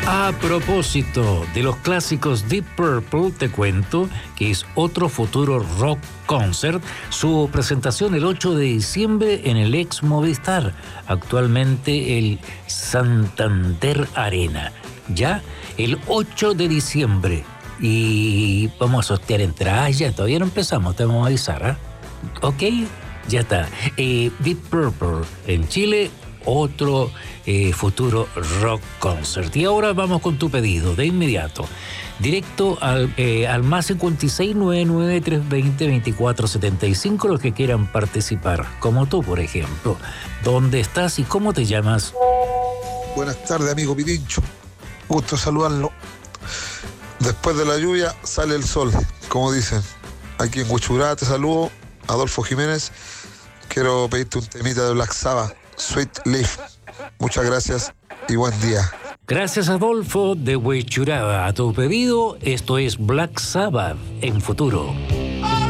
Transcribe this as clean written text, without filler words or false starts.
A propósito de los clásicos Deep Purple, te cuento que es otro futuro rock concert. Su presentación el 8 de diciembre en el ex Movistar, actualmente el Santander Arena. Ya el 8 de diciembre. Y vamos a sortear entradas. Ya todavía no empezamos, te vamos a avisar, ¿eh? Ok, ya está. Deep Purple en Chile, otro futuro rock concert. Y ahora vamos con tu pedido de inmediato. Directo al más 56993202475, los que quieran participar, como tú, por ejemplo. ¿Dónde estás y cómo te llamas? Buenas tardes, amigo Pirincho. Gusto saludarlo. Después de la lluvia sale el sol, como dicen. Aquí en Huachurá te saludo, Adolfo Jiménez. Quiero pedirte un temita de Black Sabbath, Sweet Leaf. Muchas gracias y buen día. Gracias, Adolfo de Huachurá. A tu pedido, esto es Black Sabbath en Futuro.